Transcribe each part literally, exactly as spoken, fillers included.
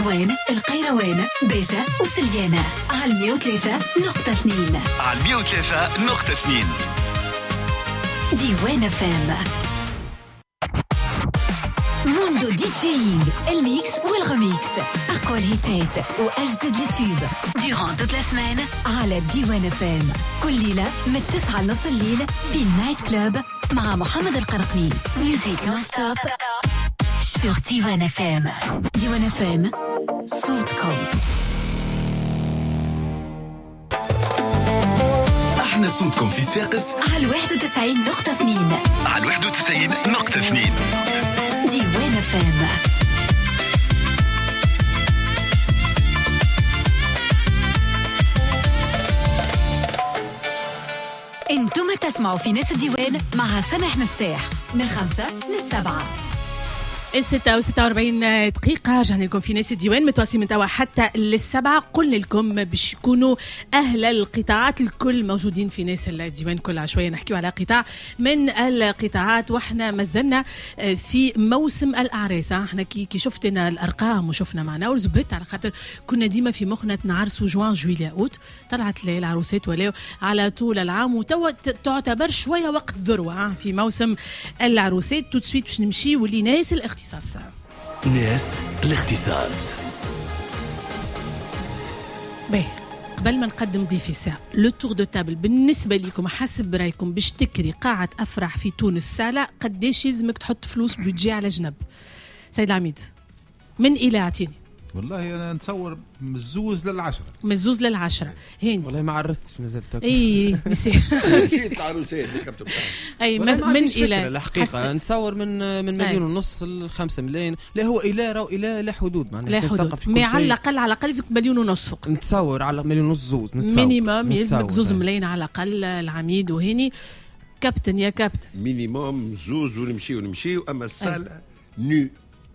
القروان، القيروان، بيجة وسليانة على مية وثلاثة نقطة اثنين. على مية وثلاثة نقطة اثنين ديوان فام. موندو دي جيينغ، الميكس والغميكس، أقوى الهيتات وأجدد اليوتيوب durant toute la semaine على ديوان فام. كل ليلة من تسعة لنص الليل في النايت كلوب مع محمد القرقني. ميوزيك نون ستوب sur ديوان فام. ديوان فام صوتكم. احنا صوتكم في صفاقس على واحد وتسعين نقطة اثنين. على واحد وتسعين نقطة اثنين ديوان فام. انتم تسمعوا في ناس الديوان مع سامح مفتاح من خمسة للسبعة. الستة وستة وأربعين دقيقة رجعنا لكم في ناس الديوان متواصلين من توا حتى للسبعة. قلنا لكم باش يكونوا أهل القطاعات الكل موجودين في ناس الديوان. كل عشوائية نحكيو على قطاع من القطاعات وإحنا مازلنا في موسم الأعراس. احنا كي كي شفتنا الأرقام وشفنا معنا وزبط على خاطر كنا ديما في مخنا نعرسوا جوان جويليا أوت. طلعت لي العروسات ولاو على طول العام وتوا تعتبر شوية وقت ذروة في موسم العروسات. تو تسويت باش نمشي واللي ناس الاختصاص. ناس الاختصاص. باهي قبل ما نقدم ضيفي ساعة لو تور دو تابل بالنسبة لكم حسب رأيكم باش تكري قاعة أفراح في تونس سالة قديش يلزمك تحط فلوس بيجي على جنب؟ سيد العميد من إلى أعطيني. والله أنا نتصور من الزوز للعشرة. من الزوز للعشرة. هين والله ما عرفتش مازال تاكل. اي نسيت نسيت العروسات كتبت اي من الى الحقيقه نتصور من من مليون ونص ل خمسة ملايين. لا هو الى راهو الى لا حدود معناها لا حدود. ما على الاقل على الاقل يلزمك مليون ونص فوق. نتصور على مليون ونص زوز نتصور مينيموم يلزمك زوز ملايين على الاقل. العميد وهيني كابتن يا كابتن مينيموم زوز ونمشي ونمشي. اما السالة نو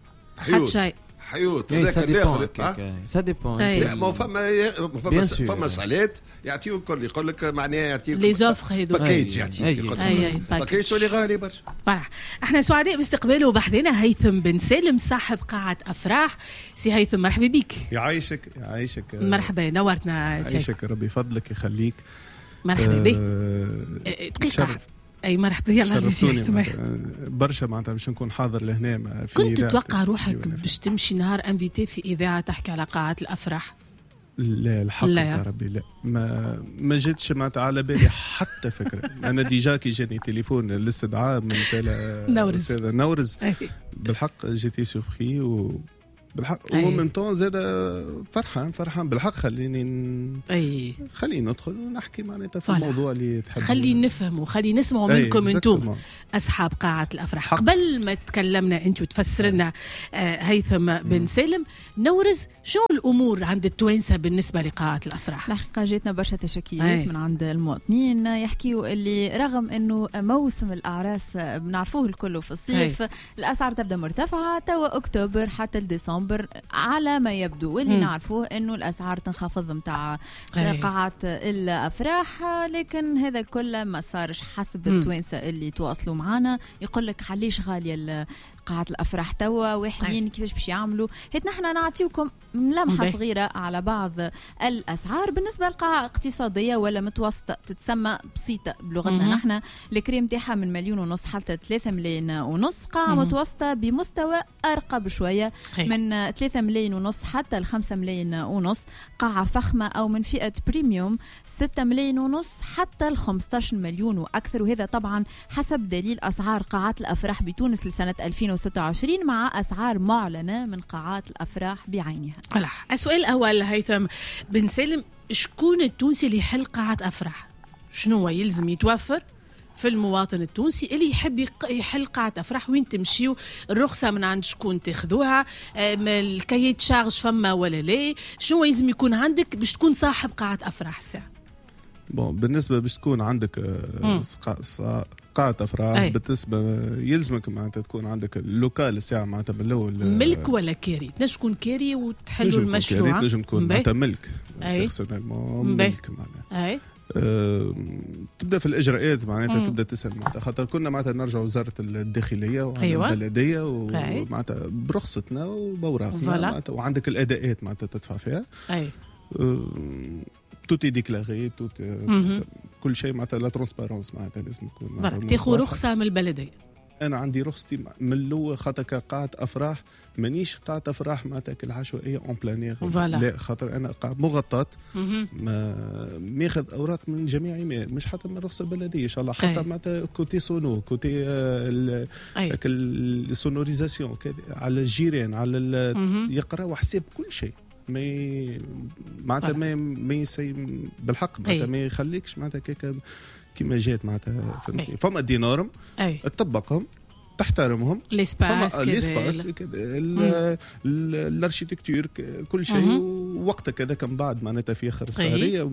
حتى شيء حيوت هذاك الاخر سا ديبون. لا ما فما فما فما صالات يعطيوك الكل يقول لك معناها يعطيوك لي زوفر هذو باكيج يعطيوك باكيج ولي غالي برشا. فرح احنا سعداء باستقباله بحذنا هيثم بن سالم صاحب قاعة أفراح. سي هيثم مرحبا بك. يعيشك يعيشك مرحبا نورتنا. يعيشك ربي يفضلك يخليك. مرحبا بك. أه دقيقة اي مرحبا يلا شرفتوني برشا معناتها باش نكون حاضر لهنا. كنت تتوقع روحك باش تمشي نهار انفيتي في اذاعه تحكي على قاعه الافراح؟ لا الحق يا ربي لا ما ما جاتش معناتها على بالي حتى فكره. انا ديجا كي جاني تليفون الاستدعاء من تالا نورز نورز بالحق جيتي سوربري و بالحق ومن طون زاد فرحان فرحان بالحق. خليني ن... اي خليني ندخل ونحكي معناتها في الموضوع اللي تحب. خلي نفهم وخلي نسمعوا منكم انتم اصحاب قاعه الافراح. حق. قبل ما تكلمنا انت وتفسر لنا آه هيثم بن سالم نورز شو الامور عند التوانسه بالنسبه لقاعه الافراح؟ الحقيقه جاتنا برشا تشكيات من عند المواطنين يحكيوا اللي رغم انه موسم الاعراس بنعرفوه الكل في الصيف أي. الاسعار تبدا مرتفعه توا اكتوبر حتى لديسمبر على ما يبدو واللي م. نعرفوه انه الاسعار تنخفض متاع قاعات الافراح. لكن هذا كله ما صارش حسب التوانسه اللي تواصلوا معنا يقول لك حليش غاليه قاعة الأفراح توا واحدين كيفاش باش يعملوا. هيت نحنا نعطيكم لمحة صغيرة على بعض الأسعار بالنسبة للقاعة اقتصادية ولا متوسطة تتسمى بسيطة بلغتنا نحنا. الكريم تاعها من مليون ونص حتى ثلاثة ملايين ونص. قاعة مم. متوسطة بمستوى أرقى بشوية من ثلاثة ملايين ونص حتى الخمسة ملايين ونص. قاعة فخمة أو من فئة بريميوم ستة ملايين ونص حتى الخمستاشر مليون وأكثر. وهذا طبعا حسب دليل أسعار قاعات الأفراح بتونس لسنة ألفين وستة وعشرين مع أسعار معلنة من قاعات الأفراح بعينها. السؤال الأول هيثم بن سالم شكون التونسي اللي يحل قاعة أفراح؟ شنو يلزم يتوفر في المواطن التونسي اللي يحب يحل قاعة أفراح؟ وين تمشيو؟ الرخصة من عند شكون تاخذوها؟ الكايت شارج فما ولا لا؟ شنو يلزم يكون عندك باش تكون صاحب قاعة أفراح الساعة؟ بون بالنسبة باش تكون عندك قاعة أفراح بالنسبة يلزمك معناتها تكون عندك اللوكال الساعة معناتها من الأول ملك ولا كاري؟ تنجم تكون كاري وتحلوا المشروع. تنجم تكون معناتها ملك بيرسونيلمون ملك معناتها. أه تبدا في الاجراءات معناتها تبدا تسال معناتها خاطر كنا معناتها نرجع وزاره الداخليه وعند أيوة. البلديه ومعناتها برخصتنا وبوراقنا وعندك الاداءات معناتها تدفع فيها اي أه توتي ديكلاري توت كل شيء معناتها لا ترونسبارونس معناتها لازم يكون تاخذ رخصه من البلديه. انا عندي رخصتي من الاول خاطر كقاعه افراح مانيش قاعه افراح معناتها العشوائيه اون بلانير لا خاطر انا قاعه مغطاه ما ماخذ اوراق من جميع مش حتى من الرخصه البلديه ان شاء الله حتى معناتها كوتي سونو كوتي السونوريزاسيون على الجيران على يقراوا حساب كل شيء ما معناتها ما ما يسي بالحق معناتها ما يخليكش معناتها كيكا كيما جات معناتها فما دي نورم تطبقهم تحترمهم ليسباس ليسباس الاركيتكتور كل شيء ووقتك هذاك من بعد معناتها في اخر السهريه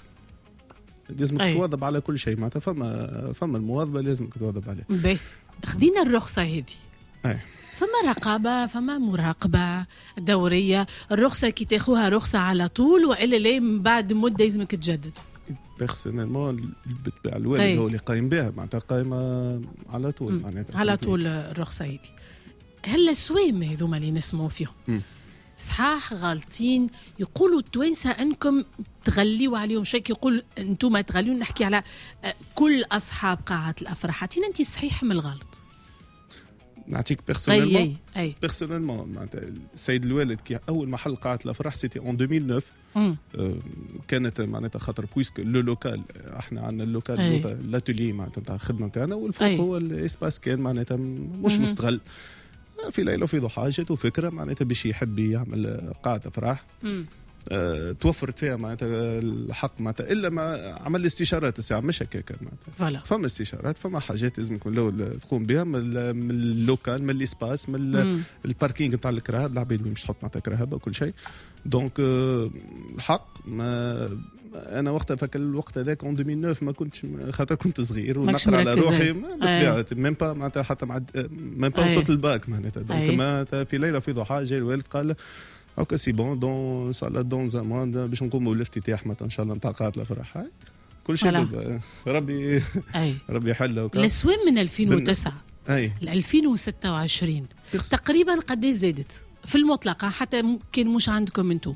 لازم تواظب على كل شيء معناتها فما فما المواظبه لازم تواظب عليها. باهي خدينا الرخصه هذه اي فما رقابه فما مراقبه دوريه. الرخصه كي تاخوها رخصه على طول والا لا من بعد مده لازمك تجدد؟ بيرسونيلمون بالطبع الوالد هو اللي قايم بها معناتها قايمه على طول معناتها على طول الرخصه هذه. هل السوام هذوما اللي نسمعوا فيهم صحاح غالطين؟ يقولوا التوانسه انكم تغليوا عليهم شيء، يقول انتم تغليون. نحكي على كل اصحاب قاعات الافراح. عطينا انت صحيح من الغلط. نعطيك بيرسونيلمون بيرسونيلمون معناتها السيد الوالد كي اول ما حل قاعه الافراح سيتي اون ألفين وتسعة آه كانت معناتها خاطر بويسك لو لوكال احنا عندنا اللوكال لاتولي معناتها تاع الخدمه تاعنا والفوق هو الاسباس كان معناتها مش مستغل. في ليله في ضحى جاته فكره معناتها باش يحب يعمل قاعه افراح أه، توفرت فيها معناتها الحق معناتها الا ما عمل استشارات الساعه مش هكاك معناتها فما استشارات فما حاجات لازمك من الاول تقوم بها من اللوكال من الاسباس من الباركينغ نتاع الكراهب العباد وين مش تحط معناتها كراهبه وكل شيء. دونك الحق ما انا وقتها فك الوقت هذاك اون ألفين وتسعة ما كنتش خاطر كنت صغير ونقرا على روحي بالطبيعه ميم با معناتها حتى مع ميم با وصلت الباك معناتها. دونك معناتها في ليله في ضحى جاي الوالد قال اوكي سي بون دون صار دون زمان باش نقوموا بالافتتاح مثلا ان شاء الله نتاع قاعه الافراح كل شيء ربي أي. ربي يحل. الاسوام من ألفين وتسعة اي ل ألفين وستة وعشرين تقريبا قديش زادت في المطلق حتى ممكن مش عندكم انتم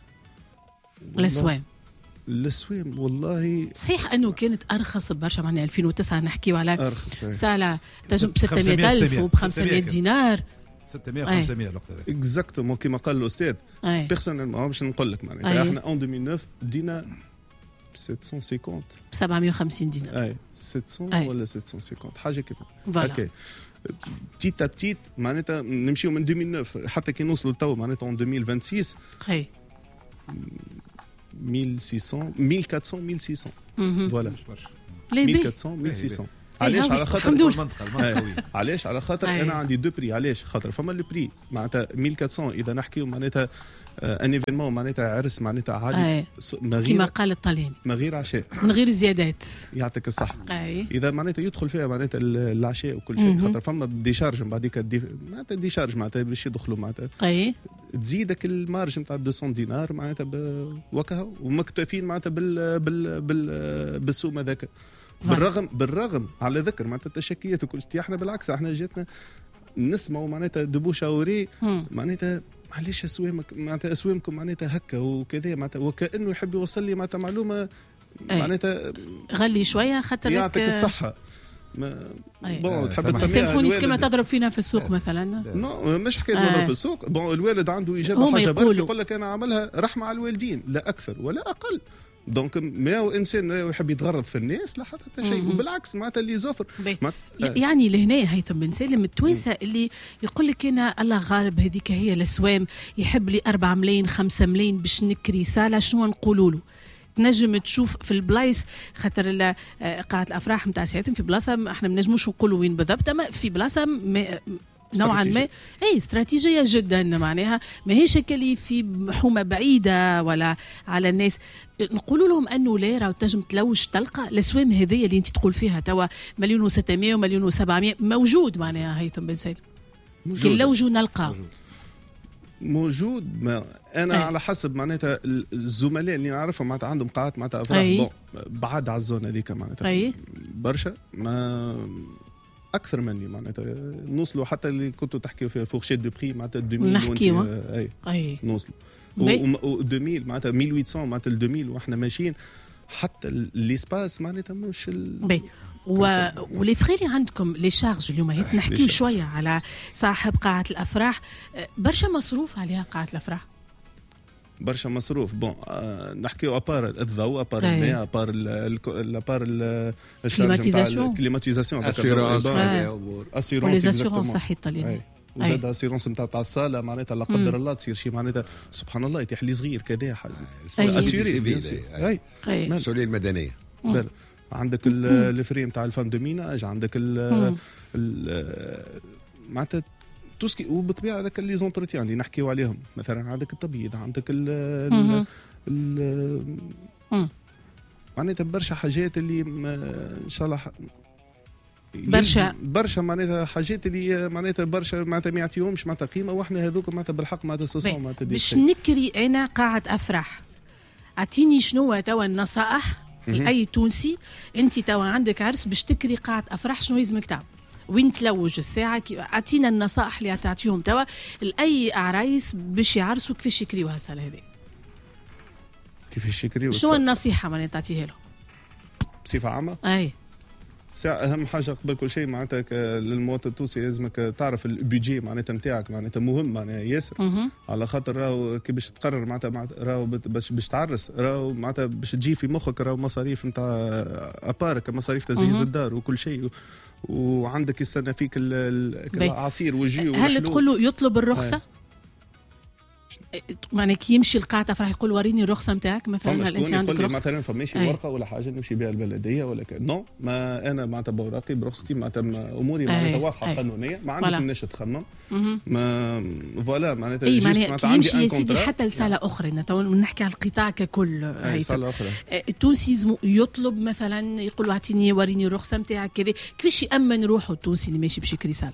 الاسوام؟ الاسوام والله صحيح انه كانت ارخص برشا معناها ألفين وتسعة نحكيو على ارخص ساله تجم ب ستمائة ألف وب خمسمائة دينار ستمائة خمسمائة الوقت هذاك اكزاكتومون كيما قال الاستاذ بيرسونيلمون باش نقول لك معناتها احنا اون ألفين وتسعة بدينا ب سبعمائة وخمسين ب سبعمائة وخمسين دينار اي سبعمائة ولا سبعمائة وخمسين حاجه كيف اوكي بتيت بتيت معناتها نمشيو من ألفين وتسعة حتى كي نوصلوا لتو معناتها اون ألفين وستة وعشرين اي ألف وستمائة ألف وستمائة فوالا ألف وأربعمائة ألف وستمائة علاش على خاطر المنطقه علاش على خاطر انا عندي دو بري. علاش خاطر فما لو بري معناتها ألف وأربعمائة اذا نحكيو معناتها ان ايفينمون معناتها عرس معناتها عادي كما قال الطلياني من غير عشاء من غير زيادات يعطيك الصحه. أي. اذا معناتها يدخل فيها معناتها العشاء وكل شيء خاطر فما ديشارج من بعديك دي معناتها ديشارج معناتها باش يدخلوا معناتها اي تزيدك المارج نتاع مئتين دينار معناتها وكها ومكتفين معناتها بال بال بال بالسوم هذاك بالرغم بالرغم على ذكر معناتها التشكيات وكل شيء. احنا بالعكس احنا جاتنا نسمعوا معناتها دبو شاوري معناتها معليش اسوامك معناتها اسوامكم معناتها هكا وكذا معناتها وكانه يحب يوصل لي معناتها معلومه معناتها غلي شويه خاطر يعطيك الصحه ما بون تحب تسميها سامحوني كما تضرب فينا في السوق مثلا. نو مش حكايه نضرب في السوق. بون الوالد عنده اجابه حاجه برك يقول لك انا عملها رحمه على الوالدين لا اكثر ولا اقل. دونك ما هو انسان يحب يتغرض في الناس لا حتى شيء وبالعكس معناتها اللي زفر معنات... يعني لهنا هيثم بن سالم التوانسه اللي يقول لك انا الله غالب هذيك هي الاسوام يحب لي أربعة ملايين خمسة ملايين باش نكري ساله شنو نقولوا له؟ تنجم تشوف في البلايص خاطر قاعه الافراح نتاع ساعتهم في بلاصه احنا ما نجموش نقولوا وين بالضبط اما في بلاصه ما نوعا ما اي استراتيجيه جدا معناها ماهيش اللي في حومه بعيده ولا على الناس نقولوا لهم انه لا راه تنجم تلوج تلقى الاسوام هذه اللي انت تقول فيها توا مليون وستمائة ومليون وسبعمائة موجود معناها هيثم بن سالم كي نلوجوا نلقى موجود. ما انا أي. على حسب معناتها الزملاء اللي نعرفهم معناتها عندهم قاعات معناتها افراح بعد على الزون هذيك معناتها برشا، ما اكثر مني معناتها نوصلوا حتى اللي كنتوا تحكيوا فيها فورشيت دو بري معناتها ألفين نحكيوا اي اي نوصلوا و ألفين معناتها ألف وثمانمائة معناتها ألفين واحنا ماشيين حتى الاسباس معناتها مش ال... و... ولي فري اللي عندكم لي شارج اليوم هيك نحكيو شويه على صاحب قاعه الافراح، برشا مصروف عليها قاعه الافراح، برشا مصروف. بون آه نحكيو ابار الضوء، ابار الماء، ابار الابار الكليماتيزاسيون الكليماتيزاسيون اسيرونس اسيرونس صحيح الطلياني وزاد اسيرونس نتاع تاع الصاله معناتها لا قدر الله تصير شي معناتها سبحان الله يتيح لي صغير كذا حاجه اسيري اي المسؤوليه المدنيه. عندك الفريم تاع الفان دو ميناج، عندك ال معناتها توسكي، وبالطبيعه هذاك لي زونتروتيان اللي نحكيو عليهم مثلا، عندك التبييض، عندك ال ال معناتها برشا حاجات اللي ان شاء الله برشا برشا معناتها حاجات اللي معناتها برشا معناتها ما يعطيهمش معناتها قيمه، واحنا هذوك معناتها بالحق معناتها سوسون معناتها باش نكري انا قاعه افراح. اعطيني شنو توا النصائح لاي تونسي، انت توا عندك عرس باش تكري قاعه افراح، شنو لازمك تعمل؟ وين تلوج الساعه؟ اعطينا النصائح اللي تعطيهم توا لاي عرايس باش يعرسوا كيفاش يكريوها السنه هذه. كيفاش يكريوا؟ شنو النصيحه معناتها تعطيها له بصفه عامه؟ اي ساعة أهم حاجة قبل كل شيء معناتها للمواطن التونسي لازمك تعرف البيجي معناتها نتاعك معناتها مهم معناتها ياسر، على خاطر راهو كي باش تقرر معناتها راهو باش باش تعرس راهو معناتها باش تجي في مخك راهو مصاريف نتاع أبارك، مصاريف تزييز الدار وكل شيء، وعندك السنة فيك العصير وجي. هل تقول له يطلب الرخصة؟ يعني كي يمشي القاعة فرح يقول وريني الرخصة نتاعك مثلا، هل انت عندك رخصة؟ مثلا فماشي ورقة ولا حاجة نمشي بها البلدية ولا كذا، نو ما انا معناتها بوراقي برخصتي معناتها اموري معناتها واضحة قانونية، ما عندك مناش تخمم ما فوالا معناتها اي معناتها يمشي يا سيدي حتى لسالة اخرى. تو نحكي على القطاع ككل، هي سالة اخرى. التونسي يطلب مثلا يقول اعطيني وريني الرخصة نتاعك كذا، كيفاش يامن روحه التونسي اللي ماشي باش يكري سالة؟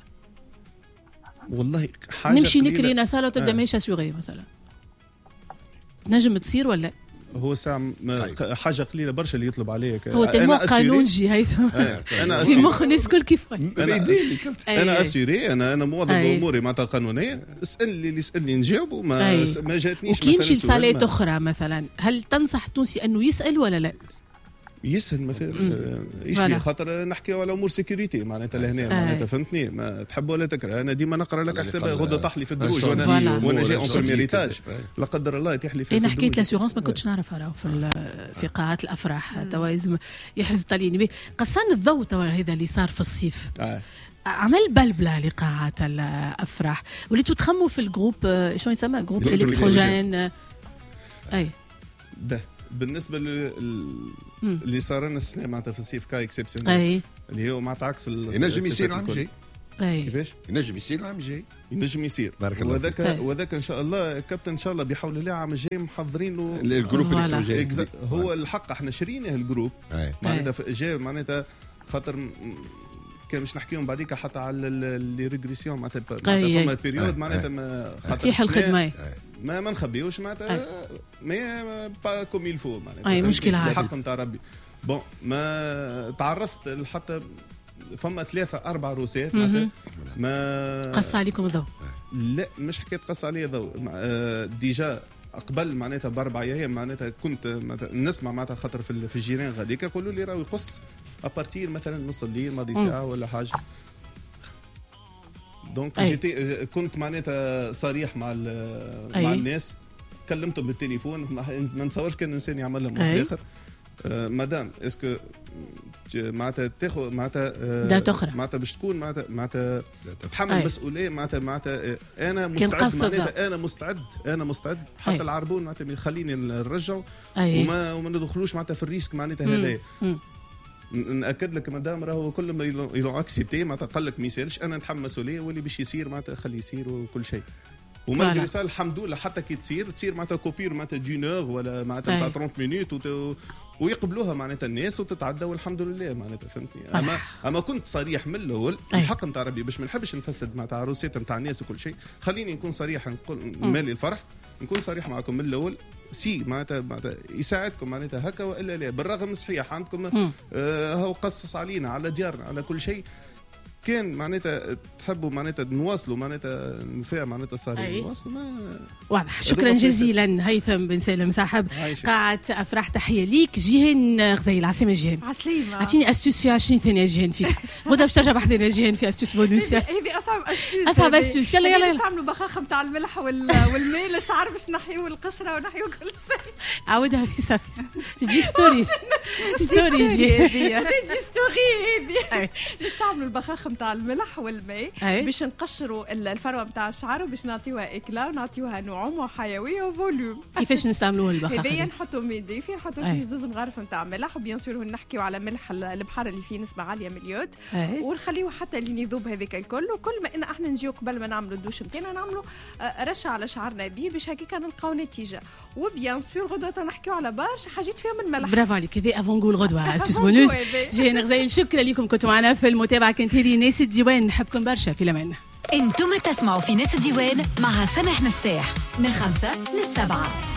والله حاجه نمشي نكري نسالة وتبدا آه. ماشي اسيغي مثلا، نجم تصير ولا هو ساعة حاجه قليله برشا اللي يطلب عليك. هو تلمو قانونجي هيثم انا في مخ الناس الكل كيف انا انا اسيري انا انا موظف باموري معناتها قانونيه، اسالني اللي يسالني نجاوبه، ما ما جاتنيش مثلا. وكي يمشي لصالات اخرى مثلا، هل تنصح التونسي انه يسال ولا لا؟ يسهل مثلا يشبه خاطر نحكيو على امور سيكوريتي معناتها لهنا معناتها فهمتني، ما تحب ولا تكره. انا ديما نقرا لك حساب غدا طحلي في الدروج وانا وانا جاي اون بريمير ايتاج، لا قدر الله يتيح لي في انا حكيت لاسيغونس ما كنتش نعرفها راهو في في قاعات الافراح توا لازم يحرز الطلياني. قصان الضوء توا هذا اللي صار في الصيف عمل بلبله لقاعات الافراح، وليتوا تخموا في الجروب شنو يسمى جروب الكتروجين. اي ده بالنسبه اللي صار لنا السنه معناتها في الصيف كاي اكسبسيونيل اللي هو معناتها عكس ينجم يصير العام الجاي. كيفاش ينجم يصير العام الجاي؟ ينجم يصير وذاك وذاك ان شاء الله كابتن ان شاء الله بحول الله العام الجاي محضرين له الجروب الالكتروني. هو الحق احنا شريناه الجروب معناتها جاي معناتها خاطر كان باش نحكيهم بعديك حتى على لي ريغريسيون معناتها فما بيريود معناتها ما خاطر الخدمه ما ما نخبيوش معناتها ما با كوم يلفو معناتها اي مشكله عادي الحق نتاع ربي. بون ما تعرفت حتى فما ثلاثه اربع روسات معناتها ما قص عليكم الضوء. لا مش حكايه قص عليا ضوء، ديجا قبل معناتها باربع ايام معناتها كنت معناتها نسمع معناتها خاطر في, في الجيران غاديك يقولوا لي راهو يقص ابارتير مثلا نص الليل ماضي ساعه ولا حاجه. دونك جيتي كنت معناتها صريح مع مع الناس، كلمتهم بالتليفون، ما نتصورش كان انسان يعمل لهم اخر آه مدام اسكو معناتها تاخذ معناتها دات اخرى معناتها باش تكون معناتها معناتها تتحمل مسؤوليه معناتها معناتها انا مستعد معناتها انا مستعد انا مستعد حتى العربون معناتها يخليني نرجعوا وما وما ندخلوش معناتها في الريسك معناتها هذايا. ناكد لك مدام راهو كل ما يلو اكسبتي معناتها قال لك ما يسالش، انا نتحمل مسؤوليه واللي باش يصير معناتها خليه يصير وكل شيء. وما الحمد لله حتى كي تصير تصير معناتها كوبير معناتها دون اور ولا معناتها ثلاثين مينوت ويقبلوها معناتها الناس وتتعدى والحمد لله معناتها فهمتني. اما اما كنت صريح من الاول الحق نتاع ربي باش ما نحبش نفسد معناتها عروسات نتاع الناس وكل شيء. خليني نكون صريح نقول مالي الفرح نكون صريح معكم من الاول سي معناتها معناتها يساعدكم معناتها هكا والا لا. بالرغم صحيح عندكم آه هو قصص علينا على ديارنا على كل شيء. كان معناتها تحبوا معناتها نواصلوا معناتها نفاع معناتها صار نواصلوا ما واضح. شكرا جزيلا هيثم بن سالم صاحب قاعة أفراح. تحية ليك. جيهان غزيل عسلامة جيهان. عسلامة. أعطيني أستوس في عشرين ثانية جيهان في غدا باش ترجع بحذنا جيهان في أستوس بونوس. هذه أصعب أستوس. أصعب أستوس. يلا يلا نستعملوا بخاخة نتاع الملح والماء للشعر باش نحيو القشرة ونحيو كل شيء. عاودها في صافي باش تجي ستوري ستوري جيهان. تجي ستوري هذه. نستعملوا البخاخة نتاع الملح والماء باش نقشروا الفروه نتاع الشعر وباش نعطيوها اكلا ونعطيوها نعومه وحيويه وفوليوم. كيفاش نستعملوه البخاخه؟ هذايا نحطوا ميدي فيه نحطوا فيه زوز مغارف نتاع ملح وبيان سور نحكيو على ملح البحر اللي فيه نسبه عاليه من اليود ونخليوه حتى اللي يذوب هذاك الكل. وكل ما ان احنا نجيو قبل ما نعملوا الدوش نتاعنا نعملوا رشه على شعرنا بيه باش هكاك نلقاو نتيجه. وبيان سور غدوه نحكيو على برشا حاجات فيها من الملح. برافو عليك. هذا افون نقول غدوه استوس بونوس. جينا غزيل شكرا لكم كنتوا معنا في المتابعه. كانت هذه ناس الديوان. نحبكم برشا في الأمان. انتم تسمعوا في ناس الديوان مع سامح مفتاح من خمسة للسبعة.